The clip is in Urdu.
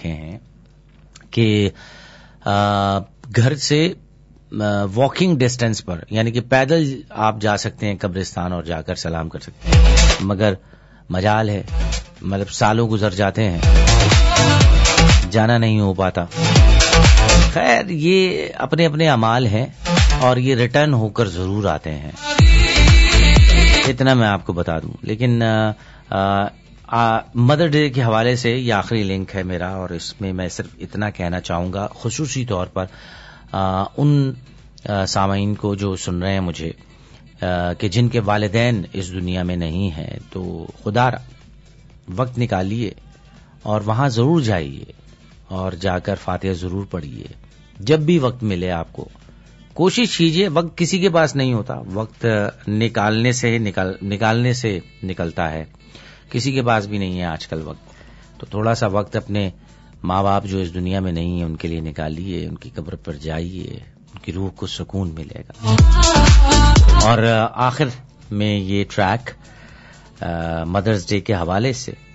رکھے ہیں کہ گھر سے واکنگ ڈسٹینس پر، یعنی کہ پیدل آپ جا سکتے ہیں قبرستان اور جا کر سلام کر سکتے ہیں، مگر مجال ہے، مطلب سالوں گزر جاتے ہیں، جانا نہیں ہو پاتا. خیر یہ اپنے اپنے اعمال ہیں اور یہ ریٹرن ہو کر ضرور آتے ہیں، اتنا میں آپ کو بتا دوں. لیکن مدر ڈے کے حوالے سے یہ آخری لنک ہے میرا، اور اس میں میں صرف اتنا کہنا چاہوں گا خصوصی طور پر ان سامعین کو جو سن رہے ہیں مجھے کہ جن کے والدین اس دنیا میں نہیں ہیں، تو خدا وقت نکالیے اور وہاں ضرور جائیے اور جا کر فاتحہ ضرور پڑھیے. جب بھی وقت ملے آپ کو کوشش کیجیے. وقت کسی کے پاس نہیں ہوتا، وقت نکالنے سے نکلتا ہے، کسی کے پاس بھی نہیں ہے آج کل وقت. تو تھوڑا سا وقت اپنے ماں باپ جو اس دنیا میں نہیں ہیں ان کے لیے نکالیے، ان کی قبر پر جائیے، ان کی روح کو سکون ملے گا. اور آخر میں یہ ٹریک مدرز ڈے کے حوالے سے